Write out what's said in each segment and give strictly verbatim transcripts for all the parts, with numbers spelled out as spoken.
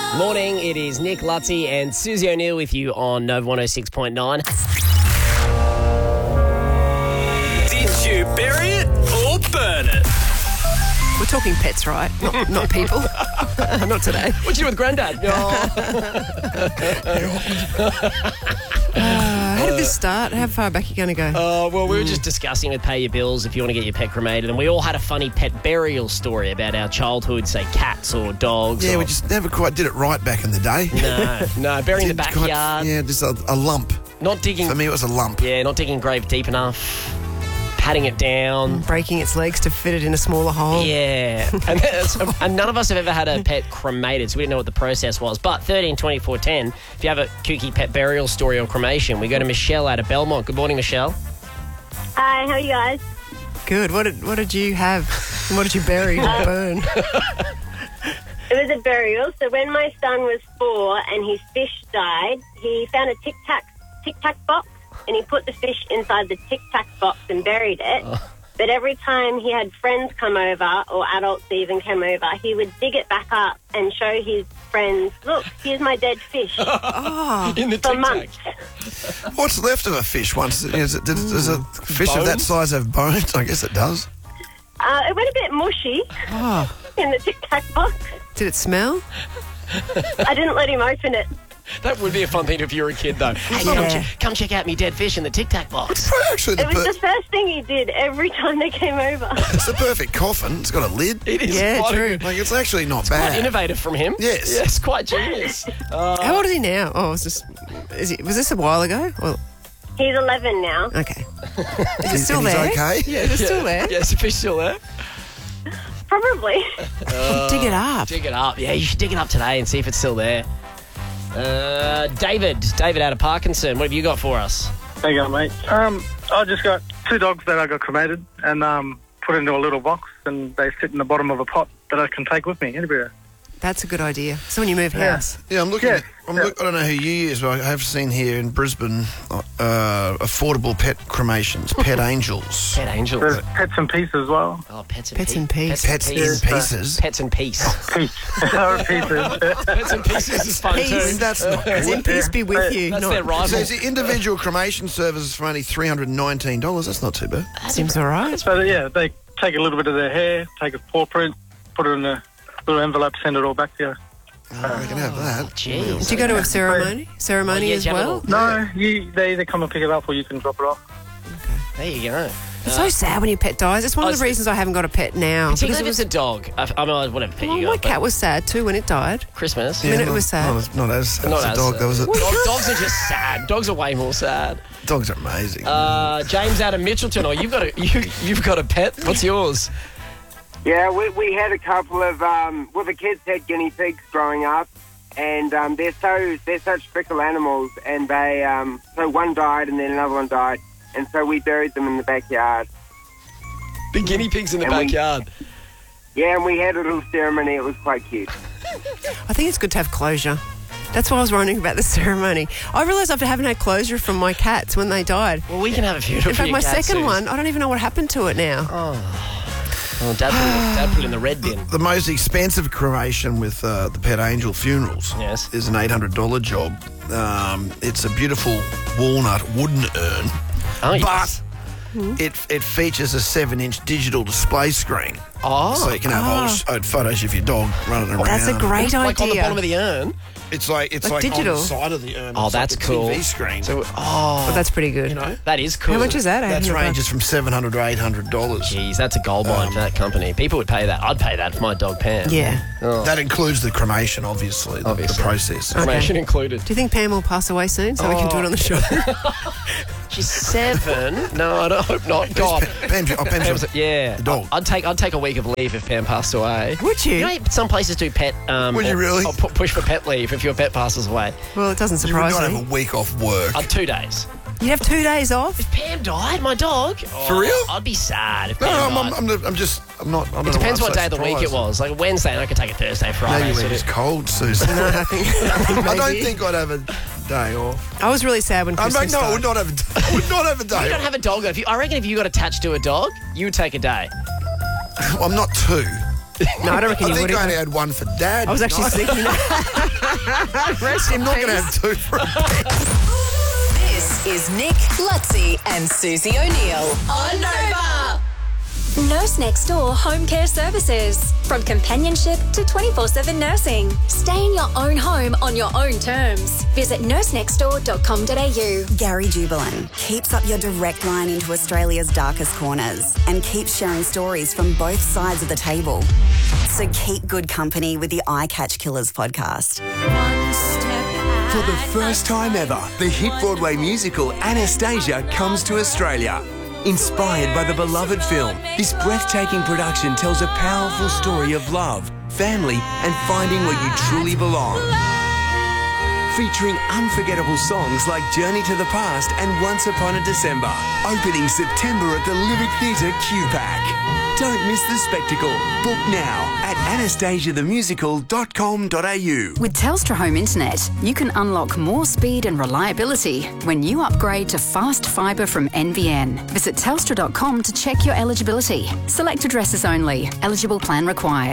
Morning, it is Nick Lutzy and Susie O'Neill with you on Nova one oh six point nine. Did you bury it or burn it? We're talking pets, right? Not, not people. Not today. What'd you do with Grandad? Uh, how did this start? How far back are you going to go? Oh, well, we were just discussing with Pay Your Bills if you want to get your pet cremated, and we all had a funny pet burial story about our childhood, say cats or dogs. Yeah, or... we just never quite did it right back in the day. No, no, burying in the Didn't quite- backyard. yeah, just a, a lump. Not digging... For me, it was a lump. Yeah, not digging grave deep enough. Patting it down. Breaking its legs to fit it in a smaller hole. Yeah. and, that's- and none of us have ever had a pet cremated, so we didn't know what the process was. But thirteen twenty-four ten, if you have a kooky pet burial story or cremation, we go to Michelle out of Belmont. Good morning, Michelle. Hi, how are you guys? Good. What did what did you have? And what did you bury or burn? It was a burial. So when my son was four and his fish died, he found a Tic Tac Tic Tac box and he put the fish inside the Tic Tac box and buried it. Oh. But every time he had friends come over, or adults even come over, he would dig it back up and show his friends, look, here's my dead fish. Oh, In the For Tic months. Tac. What's left of a fish once? Is it, does, does a fish of that Bones? size have bones? I guess it does. Uh, it went a bit mushy oh. in the Tic Tac box. Did it smell? I didn't let him open it. That would be a fun thing if you were a kid, though. Hey, Yeah. come, che- come check out me dead fish in the Tic Tac box. Probably actually the, It was per- the first thing he did every time they came over. it's the perfect coffin. It's got a lid. It is Yeah, quite, true. a- Like, it's actually not quite bad. innovative from him. Yes. Yes, quite genius. How old is he now? Oh, it's just, is he, was this a while ago? Well, He's eleven now. okay. Is it He's- still and he's there? okay? Yeah, Is it still there? Yeah, is the fish still there? Probably. Dig it up. Dig it up. Yeah, you should dig it up today and see if it's still there. Uh, David. David out of Parkinson. What have you got for us? There you go, mate. Um, I just got two dogs that I got cremated and um, put into a little box, and they sit in the bottom of a pot that I can take with me everywhere. That's a good idea. So when you move Yeah. house. Yeah, I'm looking Yeah, at, I'm yeah. look, I don't know who you use, but I have seen here in Brisbane uh, affordable pet cremations, Pet Angels. Pet angels. There's pets and peace as well. Oh, pets and Pets peace. and peace. Pets in pieces. Pets and peace. Peace. Or pieces. Pets and pieces is fun Peace. too. That's not As in peace be with you. That's not- their It rival. says the individual cremation services for only three hundred nineteen dollars. That's not too bad. Seems all right. So, yeah, they take a little bit of their hair, take a paw print, put it in a little envelope, send it all back to you. Oh, they can have that. Jeez. Did you go to a ceremony? Ceremony Oh, yeah, as do you have a well? little- No, you, they either come and pick it up or you can drop it off. There you go. It's so sad when your pet dies. It's one Oh, of the it's- reasons I haven't got a pet now. Particularly Because if it it's was, a dog. I, I mean, whatever pet well, you my got. but cat was sad too when it died. Christmas. mean, it not, was sad. Not as, not as sad Not as a as dog. sad. That was a, Dog- dogs are just sad. Dogs are way more sad. dogs are amazing. Uh, James out of Mitchelton. Oh, you've got a you, you've got a pet. What's yours? Yeah, we, we had a couple of, um, well, the kids had guinea pigs growing up, and um, they're so they're such fickle animals, and they, um, so one died and then another one died, and so we buried them in the backyard. The guinea pigs in the And we- backyard. Yeah, and we had a little ceremony. It was quite cute. I think it's good to have closure. That's why I was wondering about the ceremony. I realised I haven't had closure from my cats when they died. Well, we can have a funeral. In for fact, your my cat, second Suze. one, I don't even know what happened to it now. Oh, Dad put, it, Dad put it in the red bin. the most expensive cremation with uh, the Pet Angel Funerals Yes. is an eight hundred dollars job. Um, it's a beautiful walnut wooden urn, Oh, but yes. it it features a seven inch digital display screen. Oh. So you can have Oh. old, old photos of your dog running around. That's a great Like on the idea. bottom of the urn. It's like it's Like like, digital. on the side of the urn. Oh, It's that's like a cool. T V screen. So, oh, But that's pretty good. you know, that is cool. How much is that? that eight hundred ranges from seven hundred to eight hundred dollars. Jeez, that's a gold mine Um, for that company. People would pay that. I'd pay that for my dog Pam. bucks? Yeah. Oh. That includes the cremation, obviously, the, the Obviously. process. Cremation included. Do you think Pam will pass away soon so we can do it on the show? She's seven. No, I don't hope not. God. Pam, oh, Pam's Pam's a- a- yeah, the dog. I'd take I'd take a week of leave if Pam passed away. Would you? You know, some places do pet. Um, Would you or- really? or pu- push for pet leave if your pet passes away. Well, it doesn't You would surprise not me. have a week off work. Uh, two days. You'd have two days off? If Pam died, my dog. Oh, For real? I'd be sad if No, Pam I'm, died. I'm, I'm, I'm just, I'm not. I don't It know depends why what I'm day so of the week it surprised. was. Like Wednesday, and I could take a Thursday, Friday. Maybe sort when it's of- cold, Susan. No, I think, I think I don't maybe. think I'd have a day off. I was really sad when I'm Christmas like, no, I died. would not have a, I would not have a day You don't off. have a dog. If you, I reckon if you got attached to a dog, you would take a day. I'm not two. No, I don't reckon I he think would I only have. had one for Dad. I was actually No. thinking that. Rest in I'm not going to peace. have two for a pet. This is Nick, Lutzi, and Susie O'Neill on Nova. Nurse Next Door Home Care Services. From companionship to twenty-four seven nursing. Stay in your own home on your own terms. Visit nurse next door dot com dot a u. Gary Jubilan keeps up your direct line into Australia's darkest corners and keeps sharing stories from both sides of the table. So keep good company with the Eye Catch Killers podcast. For the first time ever, the hit Broadway musical Anastasia comes to Australia. Inspired by the beloved film, this breathtaking production tells a powerful story of love, family, and finding where you truly belong. Featuring unforgettable songs like Journey to the Past and Once Upon a December. Opening September at the Lyric Theatre Q PAC. Don't miss the spectacle. Book now at anastasia the musical dot com dot a u. With Telstra Home Internet, you can unlock more speed and reliability when you upgrade to fast fibre from N B N. Visit telstra dot com to check your eligibility. Select addresses only. Eligible plan required.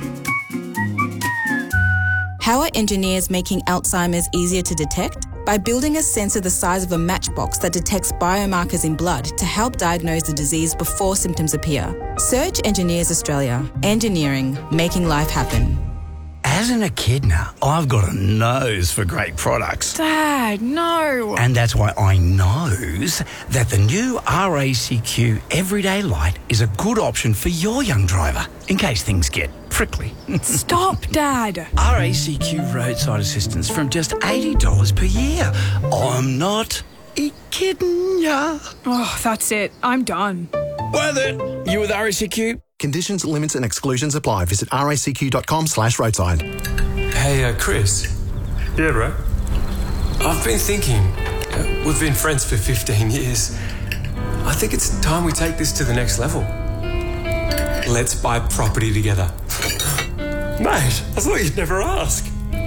How are engineers making Alzheimer's easier to detect? By building a sensor the size of a matchbox that detects biomarkers in blood to help diagnose the disease before symptoms appear. Search Engineers Australia. Engineering, making life happen. As an echidna, I've got a nose for great products. Dad, no. And that's why I knows that the new R A C Q Everyday Light is a good option for your young driver, in case things get prickly. Stop, Dad. R A C Q roadside assistance from just eighty dollars per year. I'm not kidding ya. Oh, that's it. I'm done. Worth it. You with R A C Q? Conditions, limits and exclusions apply. Visit racq.com slash roadside. Hey, uh, Chris. Yeah, bro. I've been thinking, uh, we've been friends for fifteen years. I think it's time we take this to the next level. Let's buy property together. Mate, I thought you'd never ask.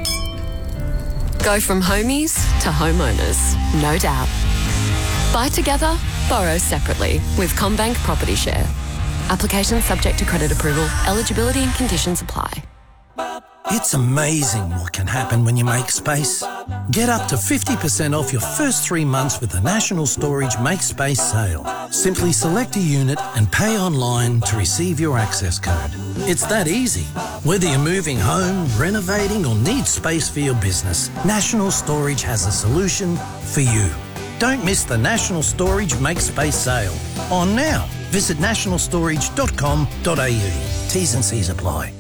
Go from homies to homeowners, no doubt. Buy together, borrow separately with CommBank Property Share. Application subject to credit approval. Eligibility and conditions apply. It's amazing what can happen when you make space. Get up to fifty percent off your first three months with the National Storage Make Space sale. Simply select a unit and pay online to receive your access code. It's that easy. Whether you're moving home, renovating or need space for your business, National Storage has a solution for you. Don't miss the National Storage Make Space sale. On now. Visit national storage dot com dot a u. T's and C's apply.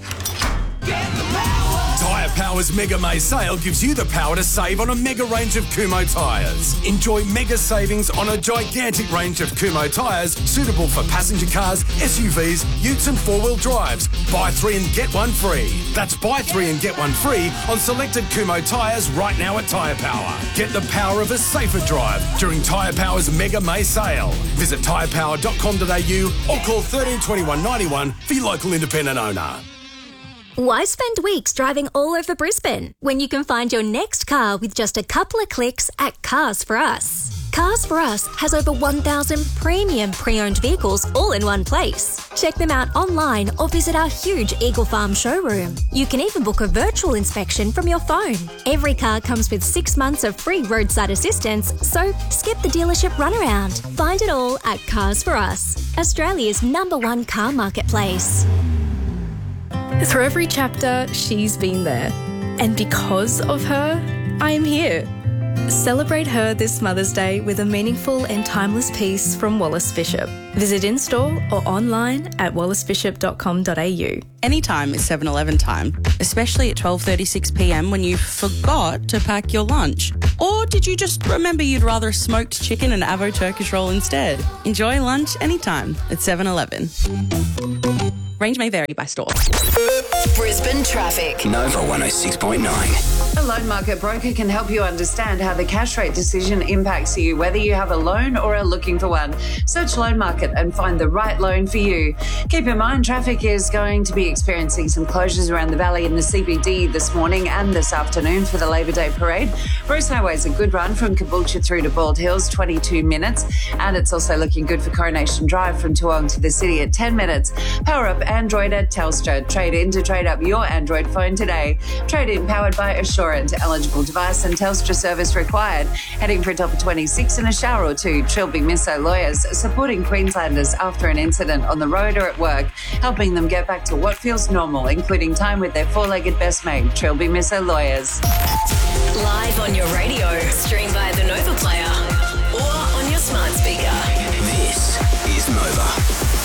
Tyre Power's Mega May sale gives you the power to save on a mega range of Kumho tyres. Enjoy mega savings on a gigantic range of Kumho tyres suitable for passenger cars, S U Vs, utes and four-wheel drives. Buy three and get one free. That's buy three and get one free on selected Kumho tyres right now at Tyre Power. Get the power of a safer drive during Tyre Power's Mega May sale. Visit tyre power dot com dot a u or call thirteen twenty-one ninety-one for your local independent owner. Why spend weeks driving all over Brisbane when you can find your next car with just a couple of clicks at Cars for Us? Cars for Us has over one thousand premium pre-owned vehicles all in one place. Check them out online or visit our huge Eagle Farm showroom. You can even book a virtual inspection from your phone. Every car comes with six months of free roadside assistance, so skip the dealership runaround. Find it all at Cars for Us, Australia's number one car marketplace. Through every chapter, she's been there. And because of her, I am here. Celebrate her this Mother's Day with a meaningful and timeless piece from Wallace Bishop. Visit in-store or online at wallace bishop dot com dot a u. Anytime is seven eleven time, especially at twelve thirty-six p m when you forgot to pack your lunch. Or did you just remember you'd rather a smoked chicken and avo Turkish roll instead? Enjoy lunch anytime at seven eleven. Range may vary by store. Brisbane traffic. Nova one oh six point nine. A loan market broker can help you understand how the cash rate decision impacts you, whether you have a loan or are looking for one. Search Loan Market and find the right loan for you. Keep in mind, traffic is going to be experiencing some closures around the valley in the C B D this morning and this afternoon for the Labor Day parade. Bruce Highway's a good run from Caboolture through to Bald Hills, twenty-two minutes. And it's also looking good for Coronation Drive from Toowong to the city at ten minutes. Power up Android at Telstra. Trade in to trade up your Android phone today. Trade in powered by Assurant. Eligible device and Telstra service required. Heading for a top of twenty-six in a shower or two. Trilby Misso Lawyers supporting Queenslanders after an incident on the road or at work, helping them get back to what feels normal, including time with their four-legged best mate, Trilby Misso Lawyers. Live on your radio, stream via the Nova Player or on your smart speaker. This is Nova.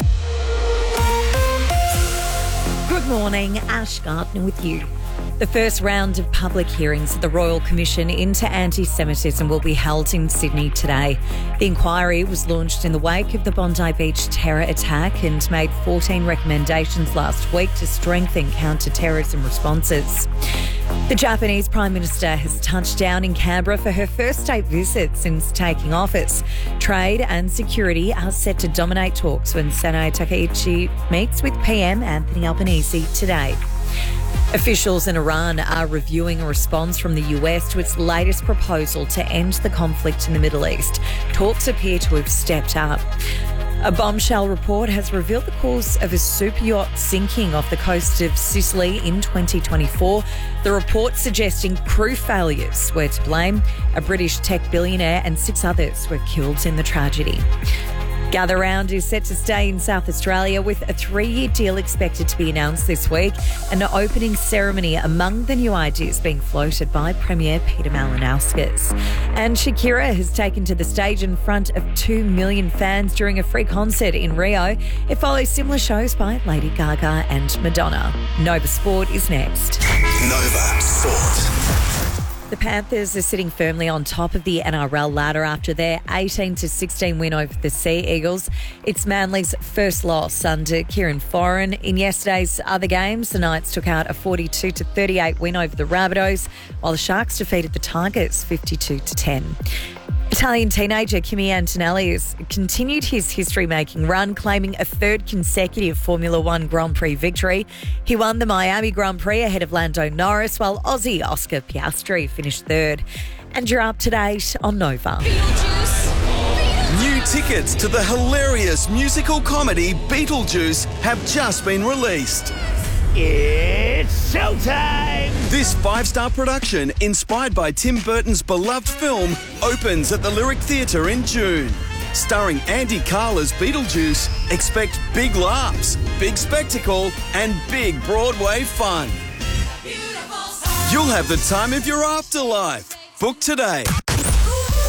Good morning, Ash Gardner with you. The first round of public hearings of the Royal Commission into Anti-Semitism will be held in Sydney today. The inquiry was launched in the wake of the Bondi Beach terror attack and made fourteen recommendations last week to strengthen counter-terrorism responses. The Japanese Prime Minister has touched down in Canberra for her first state visit since taking office. Trade and security are set to dominate talks when Sanae Takaichi meets with P M Anthony Albanese today. Officials in Iran are reviewing a response from the U S to its latest proposal to end the conflict in the Middle East. Talks appear to have stepped up. A bombshell report has revealed the cause of a super yacht sinking off the coast of Sicily in twenty twenty-four. The report suggesting crew failures were to blame. A British tech billionaire and six others were killed in the tragedy. Gather Round is set to stay in South Australia with a three-year deal expected to be announced this week. An opening ceremony among the new ideas being floated by Premier Peter Malinauskas. And Shakira has taken to the stage in front of two million fans during a free concert in Rio. It follows similar shows by Lady Gaga and Madonna. Nova Sport is next. Nova Sport. The Panthers are sitting firmly on top of the N R L ladder after their eighteen to sixteen win over the Sea Eagles. It's Manly's first loss under Kieran Foran. In yesterday's other games, the Knights took out a forty-two to thirty-eight win over the Rabbitohs, while the Sharks defeated the Tigers fifty-two to ten. Italian teenager Kimi Antonelli has continued his history-making run, claiming a third consecutive Formula One Grand Prix victory. He won the Miami Grand Prix ahead of Lando Norris, while Aussie Oscar Piastri finished third. And you're up to date on Nova. New tickets to the hilarious musical comedy Beetlejuice have just been released. It's showtime! This five-star production, inspired by Tim Burton's beloved film, opens at the Lyric Theatre in June. Starring Andy Carla's Beetlejuice, expect big laughs, big spectacle, and big Broadway fun. You'll have the time of your afterlife. Book today.